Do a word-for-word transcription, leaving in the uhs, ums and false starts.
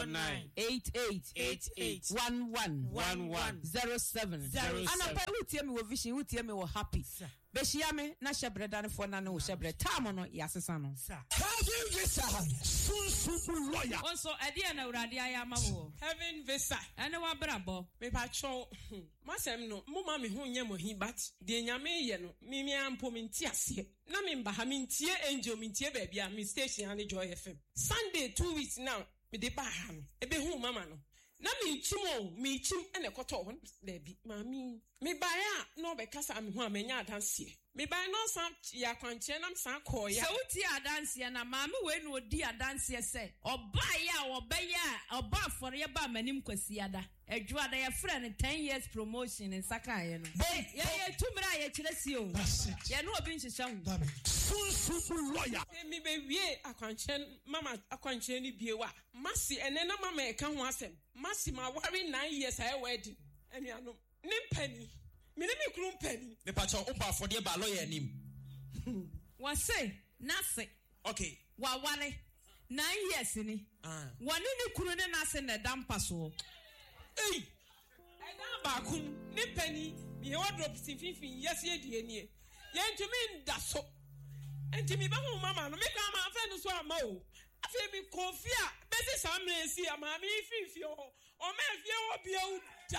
nine eight eight eight eight one one one one zero seven zero seven. Anapa wutie me wo vision wutie me wo happy beshia me na shebreda ne fo na no shebre time no yasesa no Heaven Visa sunsun lawyer onso ade na urade ayama wo Heaven Visa ene wa brabo me pa cho masem no mo ma me ho nya mo hi but de nyame ye no me me ampo me ntiase na me mba ha me ntie angel me ntie ba bia me station ani Joy F M Sunday two weeks now me de ba ha no ebe hu mama no na me chimo me chim ene koto ho da bi mami me ba ya no be kasa me hu amenya adanse me ba no san ya kwanche na san koya so uti adanse na mami we no odi adanse se oba ya oba ya oba for ya ba manim kwasiada adwuada ya friend ten years promotion in sakaye no ye ye tumra ye kiresi o ye no obi nhihya hu sunsun lawyer me be wie akwanche mama akwanche ni biewa masi ene na mama e ka ho asem masi ma wari nine years I wedding anuanom ni pani me ne me kru pani me pa cho oba for the ba lawyer nim wa say nase okay wa wale nine years ni ah wani ni kunu ne nase na dampa so eh eda ba kun ni pani me wardrobe sinfifin yes ye die nie ye ntumi nda so ntumi ba hu mama no me ka ma afa no so ama o afa mi kofia besi samre si ama mi fifi o o me fie wo bia